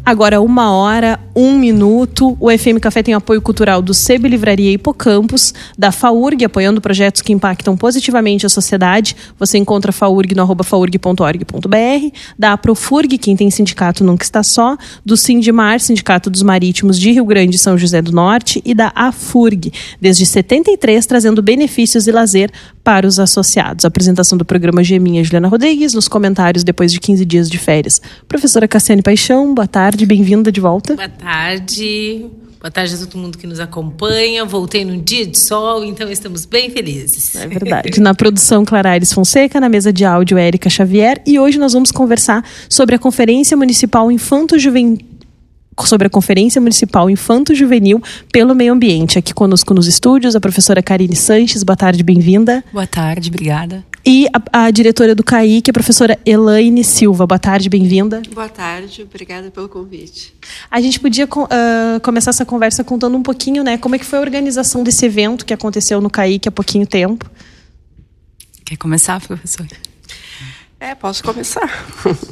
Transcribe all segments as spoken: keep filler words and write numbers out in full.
Agora, uma hora, um minuto. O F M Café tem apoio cultural do Sebo Livraria Hipocampus, da FAURG, apoiando projetos que impactam positivamente a sociedade. Você encontra a FAURG no arroba faurg ponto org ponto br, da Aprofurg, quem tem sindicato nunca está só, do Sindimar, Sindicato dos Marítimos de Rio Grande e São José do Norte, e da AFURG, desde setenta e três, trazendo benefícios e lazer para os associados. A apresentação do programa Geminha, Juliana Rodrigues, nos comentários depois de quinze dias de férias. Professora Cassiane Paixão, boa tarde, bem-vinda de volta. Boa tarde, boa tarde a todo mundo que nos acompanha. Voltei num dia de sol, então estamos bem felizes. É verdade. Na produção, Clara Aires Fonseca, na mesa de áudio, Érica Xavier, e hoje nós vamos conversar sobre a Conferência Municipal Infanto-Juvenil sobre a Conferência Municipal Infanto-Juvenil pelo Meio Ambiente. Aqui conosco nos estúdios, a professora Karine Sanches. Boa tarde, bem-vinda. Boa tarde, obrigada. E a, a diretora do C A I, que é a professora Elaine Silva. Boa tarde, bem-vinda. Boa tarde, obrigada pelo convite. A gente podia uh, começar essa conversa contando um pouquinho, né, como é que foi a organização desse evento que aconteceu no C A I há pouquinho tempo. Quer começar, professora? É, posso começar.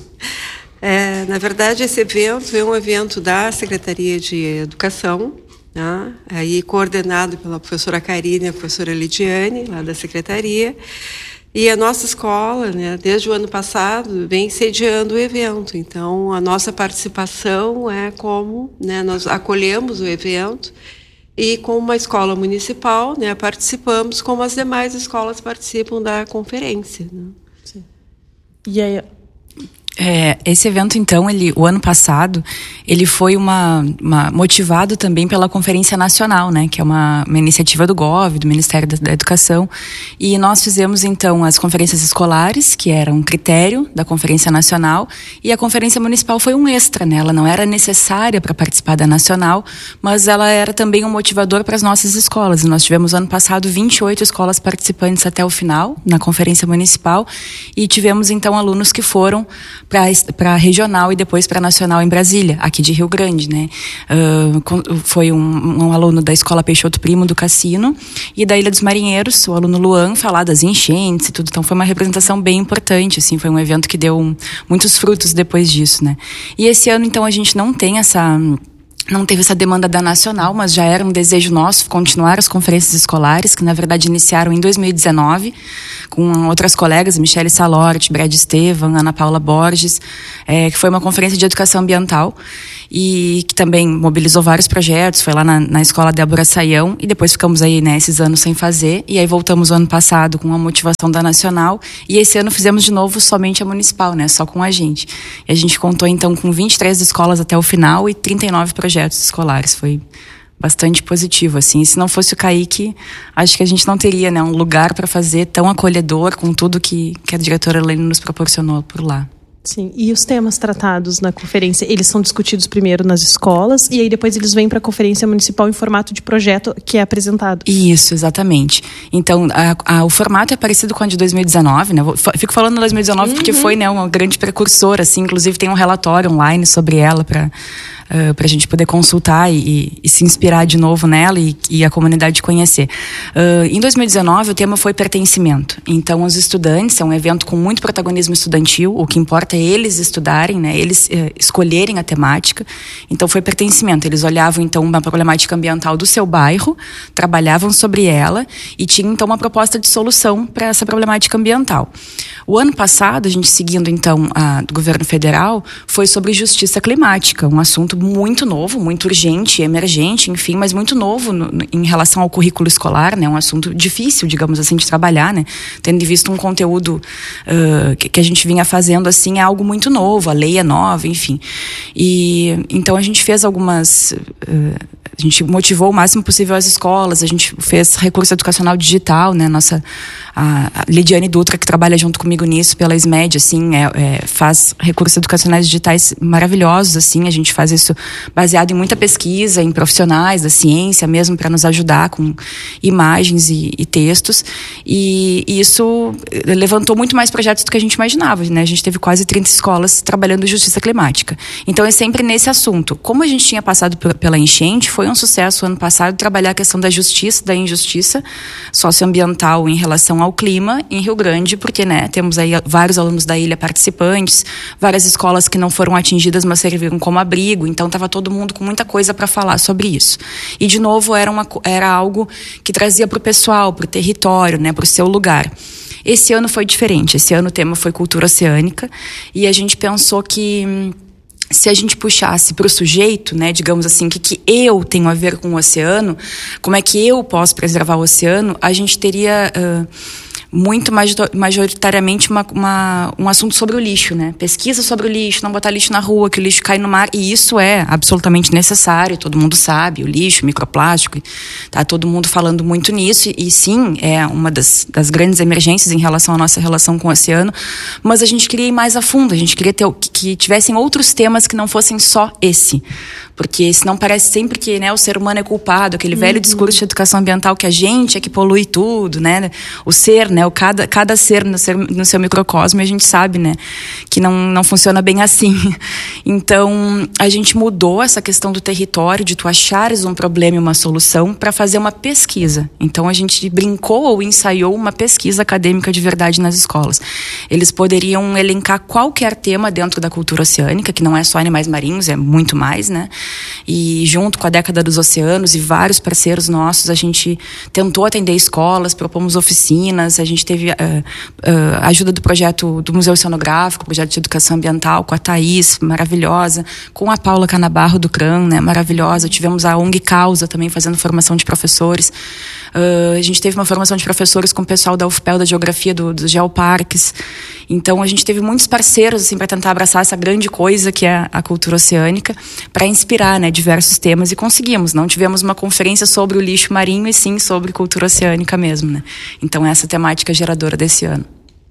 É, na verdade, esse evento é um evento da Secretaria de Educação, né? Aí coordenado pela professora Karine e a professora Lidiane, lá da Secretaria. E a nossa escola, né, desde o ano passado, vem sediando o evento. Então, a nossa participação é como, né, nós acolhemos o evento e, como uma escola municipal, né, participamos como as demais escolas participam da conferência. Né? Sim. E aí... É, esse evento, então, ele, o ano passado, ele foi uma, uma, motivado também pela Conferência Nacional, né, que é uma, uma iniciativa do G O V, do Ministério da, da Educação, e nós fizemos, então, as conferências escolares, que era um critério da Conferência Nacional, e a Conferência Municipal foi um extra, né, ela não era necessária para participar da Nacional, mas ela era também um motivador para as nossas escolas. Nós tivemos, ano passado, vinte e oito escolas participantes até o final, na Conferência Municipal, e tivemos, então, alunos que foram para a regional e depois para a nacional em Brasília, aqui de Rio Grande, né? Uh, foi um, um aluno da Escola Peixoto Primo do Cassino e da Ilha dos Marinheiros, o aluno Luan, falar das enchentes e tudo. Então foi uma representação bem importante, assim, foi um evento que deu um, muitos frutos depois disso, né? E esse ano, então, a gente não tem essa... Não teve essa demanda da Nacional, mas já era um desejo nosso continuar as conferências escolares, que na verdade iniciaram em dois mil e dezenove, com outras colegas, Michele Salorti, Brad Estevan, Ana Paula Borges, é, que foi uma conferência de educação ambiental e que também mobilizou vários projetos, foi lá na, na Escola Débora Saião, e depois ficamos aí, né, esses anos sem fazer, e aí voltamos o ano passado com a motivação da Nacional, e esse ano fizemos de novo somente a Municipal, né, só com a gente. E a gente contou então com vinte e três escolas até o final e trinta e nove projetos escolares, foi bastante positivo, assim. E se não fosse o C A I, que acho que a gente não teria, né, um lugar para fazer tão acolhedor com tudo que, que a diretora Helene nos proporcionou por lá. Sim, e os temas tratados na conferência, eles são discutidos primeiro nas escolas e aí depois eles vêm para a conferência municipal em formato de projeto que é apresentado. Isso, exatamente. Então, a, a, o formato é parecido com o de dois mil e dezenove, né? Fico falando dois mil e dezenove uhum. porque foi, né, uma grande precursora, assim, inclusive tem um relatório online sobre ela para Uh, para a gente poder consultar e, e, e se inspirar de novo nela e, e a comunidade conhecer. Uh, em dois mil e dezenove, o tema foi pertencimento. Então, os estudantes, é um evento com muito protagonismo estudantil, o que importa é eles estudarem, né, eles uh, escolherem a temática. Então, foi pertencimento. Eles olhavam, então, uma problemática ambiental do seu bairro, trabalhavam sobre ela e tinham, então, uma proposta de solução para essa problemática ambiental. O ano passado, a gente seguindo, então, a, do governo federal, foi sobre justiça climática, um assunto muito novo, muito urgente, emergente, enfim, mas muito novo no, no, em relação ao currículo escolar, né? Um assunto difícil, digamos assim, de trabalhar, né? Tendo visto um conteúdo uh, que, que a gente vinha fazendo, assim, é algo muito novo, a lei é nova, enfim. E então a gente fez algumas... Uh, a gente motivou o máximo possível as escolas, a gente fez recurso educacional digital, né? Nossa, a, a Lidiane Dutra, que trabalha junto comigo nisso, pela SMED, assim, é, é, faz recursos educacionais digitais maravilhosos, assim, a gente faz isso baseado em muita pesquisa, em profissionais da ciência mesmo, para nos ajudar com imagens e, e textos, e, e isso levantou muito mais projetos do que a gente imaginava, né? A gente teve quase trinta escolas trabalhando justiça climática. Então é sempre nesse assunto. Como a gente tinha passado pela enchente, foi um sucesso ano passado trabalhar a questão da justiça, da injustiça socioambiental em relação ao clima em Rio Grande, porque, né, temos aí vários alunos da ilha participantes, várias escolas que não foram atingidas, mas serviram como abrigo, então estava todo mundo com muita coisa para falar sobre isso. E, de novo, era, uma, era algo que trazia para o pessoal, para o território, né, para o seu lugar. Esse ano foi diferente, esse ano o tema foi cultura oceânica, e a gente pensou que se a gente puxasse para o sujeito, né, digamos assim, o que, que eu tenho a ver com o oceano, como é que eu posso preservar o oceano, a gente teria uh, muito majoritariamente uma, uma, um assunto sobre o lixo, né? Pesquisa sobre o lixo, não botar lixo na rua, que o lixo cai no mar, e isso é absolutamente necessário, todo mundo sabe, o lixo, o microplástico, tá todo mundo falando muito nisso, e, e sim, é uma das, das grandes emergências em relação à nossa relação com o oceano, mas a gente queria ir mais a fundo, a gente queria ter, que, que tivessem outros temas que não fossem só esse, porque senão parece sempre que, né, o ser humano é culpado, aquele velho uhum. discurso de educação ambiental que a gente é que polui tudo, né, o ser, né, o cada, cada ser no, ser no seu microcosmo, a gente sabe, né, que não, não funciona bem assim. Então, a gente mudou essa questão do território, de tu achares um problema e uma solução, para fazer uma pesquisa. Então, a gente brincou ou ensaiou uma pesquisa acadêmica de verdade nas escolas. Eles poderiam elencar qualquer tema dentro da cultura oceânica, que não é só animais marinhos, é muito mais, né? E junto com a Década dos Oceanos e vários parceiros nossos, a gente tentou atender escolas, propomos oficinas, a gente teve uh, uh, a ajuda do projeto do Museu Oceanográfico, projeto de educação ambiental, com a Thaís, maravilhosa, com a Paula Canabarro do C R A N, né, maravilhosa. Tivemos a O N G Causa também fazendo formação de professores. Uh, a gente teve uma formação de professores com o pessoal da U F P E L, da Geografia, do, dos Geoparques. Então, a gente teve muitos parceiros assim, para tentar abraçar essa grande coisa que é a cultura oceânica, para inspirar, né, diversos temas, e conseguimos. Não tivemos uma conferência sobre o lixo marinho, e sim sobre cultura oceânica mesmo, né? Então, essa é a temática geradora desse ano.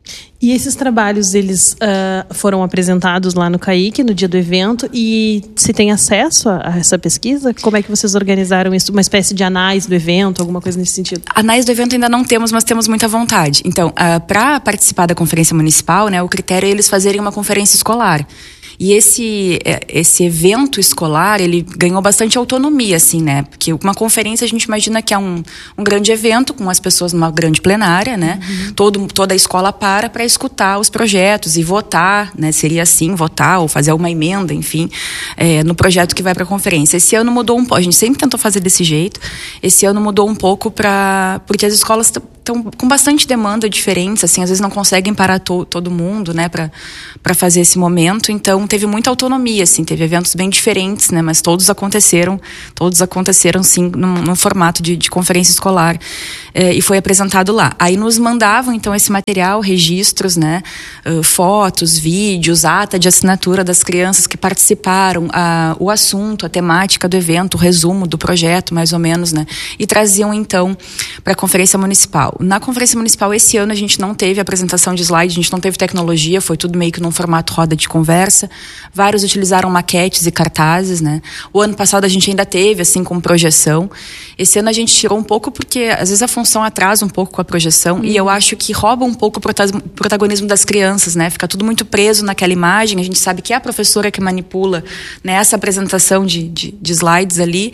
E esses trabalhos, eles uh, foram apresentados lá no C A I C, no dia do evento, e se tem acesso a, a essa pesquisa? Como é que vocês organizaram isso? Uma espécie de anais do evento, alguma coisa nesse sentido? Anais do evento ainda não temos, mas temos muita vontade. Então, uh, para participar da conferência municipal, né, o critério é eles fazerem uma conferência escolar. E esse, esse evento escolar, ele ganhou bastante autonomia, assim, né? Porque uma conferência a gente imagina que é um, um grande evento com as pessoas numa grande plenária, né? Uhum. Todo, toda a escola para para escutar os projetos e votar, né? Seria assim, votar ou fazer uma emenda, enfim, é, no projeto que vai para a conferência. Esse ano mudou um pouco, a gente sempre tentou fazer desse jeito, esse ano mudou um pouco para porque as escolas estão com bastante demanda diferentes, assim, às vezes não conseguem parar to, todo mundo, né, para para fazer esse momento, então teve muita autonomia, assim, teve eventos bem diferentes, né, mas todos aconteceram, todos aconteceram, sim, num, num formato de, de conferência escolar, é, e foi apresentado lá. Aí nos mandavam, então, esse material, registros, né, uh, fotos, vídeos, ata de assinatura das crianças que participaram, a, o assunto, a temática do evento, o resumo do projeto, mais ou menos, né, e traziam, então, para a conferência municipal. Na conferência municipal, esse ano, a gente não teve apresentação de slide, a gente não teve tecnologia, foi tudo meio que num formato roda de conversa. Vários utilizaram maquetes e cartazes, né? O ano passado a gente ainda teve, assim, com projeção. Esse ano a gente tirou um pouco porque, às vezes, a função atrasa um pouco com a projeção, hum. e eu acho que rouba um pouco o protagonismo das crianças, né? Fica tudo muito preso naquela imagem, a gente sabe que é a professora que manipula, né, essa apresentação de, de, de slides ali.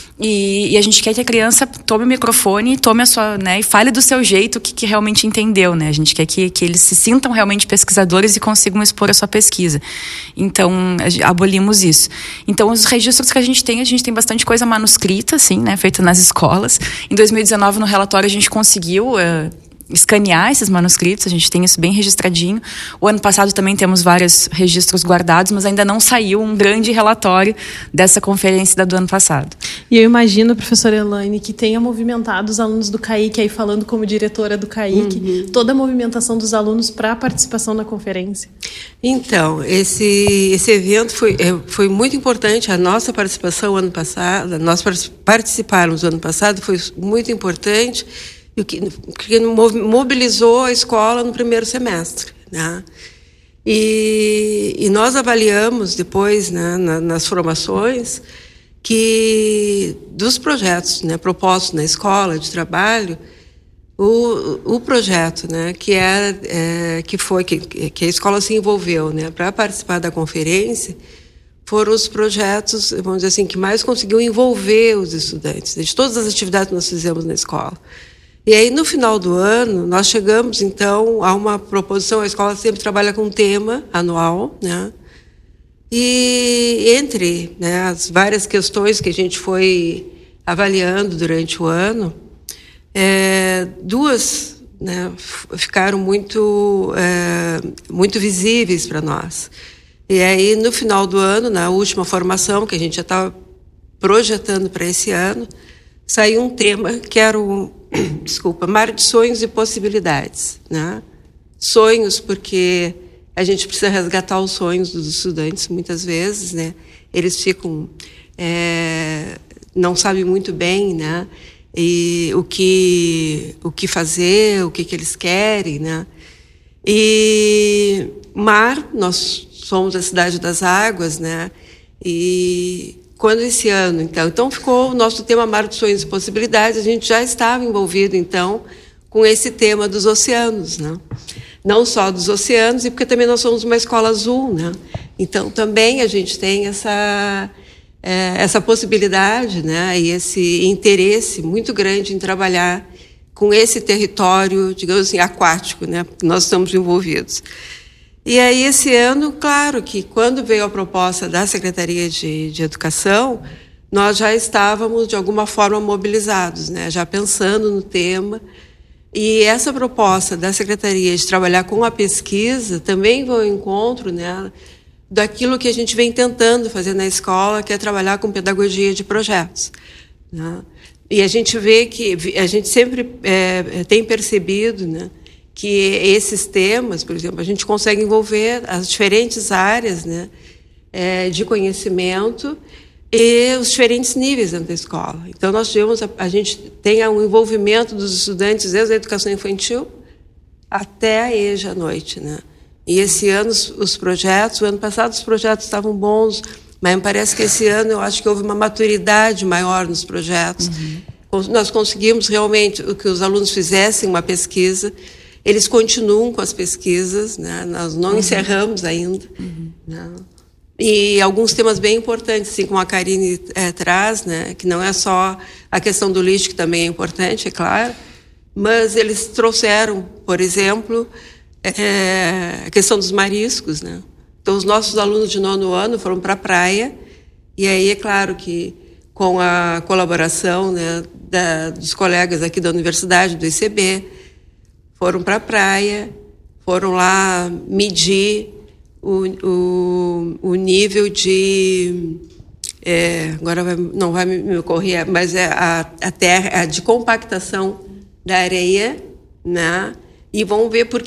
E, e a gente quer que a criança tome o microfone, tome a sua, né, e fale do seu jeito o que, que realmente entendeu, né? A gente quer que, que eles se sintam realmente pesquisadores e consigam expor a sua pesquisa. Então, abolimos isso. Então, os registros que a gente tem, a gente tem bastante coisa manuscrita, assim, né, feita nas escolas. Em dois mil e dezenove, no relatório, a gente conseguiu Uh, escanear esses manuscritos, a gente tem isso bem registradinho. O ano passado também temos vários registros guardados, mas ainda não saiu um grande relatório dessa conferência do ano passado. E eu imagino, professora Elaine, que tenha movimentado os alunos do C A I C, aí falando como diretora do C A I C, uhum. toda a movimentação dos alunos para a participação na conferência. Então, esse, esse evento foi, foi muito importante, a nossa participação ano passado, nós participarmos ano passado, foi muito importante, o que, que mobilizou a escola no primeiro semestre, né? E, e nós avaliamos depois, né, na, nas formações, que dos projetos, né, propostos na escola de trabalho, o, o projeto, né, que, é, é, que foi que, que a escola se envolveu, né, para participar da conferência, foram os projetos, vamos dizer assim, que mais conseguiu envolver os estudantes, de todas as atividades que nós fizemos na escola. E aí, no final do ano, nós chegamos, então, a uma proposição. A escola sempre trabalha com um tema anual, né? E entre, né, as várias questões que a gente foi avaliando durante o ano, é, duas, né, ficaram muito, é, muito visíveis para nós. E aí, no final do ano, na última formação, que a gente já estava projetando para esse ano, saiu um tema que era o, desculpa, Mar de Sonhos e Possibilidades, né? Sonhos, porque a gente precisa resgatar os sonhos dos estudantes, muitas vezes, né? Eles ficam, é, não sabem muito bem, né? E o que, o que fazer, o que, que eles querem, né? E mar, nós somos a cidade das águas, né? E quando esse ano, então, então ficou o nosso tema Mar de Sonhos e Possibilidades, a gente já estava envolvido, então, com esse tema dos oceanos, né? Não só dos oceanos, e porque também nós somos uma escola azul, né? Então, também a gente tem essa, é, essa possibilidade, né? E esse interesse muito grande em trabalhar com esse território, digamos assim, aquático, né? Nós estamos envolvidos. E aí, esse ano, claro que quando veio a proposta da Secretaria de, de Educação, nós já estávamos, de alguma forma, mobilizados, né? Já pensando no tema. E essa proposta da Secretaria de trabalhar com a pesquisa também vai ao encontro, né, daquilo que a gente vem tentando fazer na escola, que é trabalhar com pedagogia de projetos, né? E a gente vê que, a gente sempre é, tem percebido, né, que esses temas, por exemplo, a gente consegue envolver as diferentes áreas, né, é, de conhecimento e os diferentes níveis dentro da escola. Então, nós tivemos, a, a gente tem um envolvimento dos estudantes desde a educação infantil até a E J A à noite, né? E esse ano, os, os projetos, o ano passado os projetos estavam bons, mas me parece que esse ano eu acho que houve uma maturidade maior nos projetos. Uhum. Nós conseguimos realmente que os alunos fizessem uma pesquisa. Eles continuam com as pesquisas, né? Nós não uhum. encerramos ainda. Uhum. Né? E alguns temas bem importantes, assim como a Karine é, traz, né? Que não é só a questão do lixo, que também é importante, é claro, mas eles trouxeram, por exemplo, é, a questão dos mariscos, né? Então, os nossos alunos de nono ano foram para a praia, e aí é claro que com a colaboração, né, da, dos colegas aqui da universidade, do I C B, foram para a praia, foram lá medir o, o, o nível de... É, agora vai, não vai me, me ocorrer, mas é a, a terra a de compactação da areia, né? E vão ver por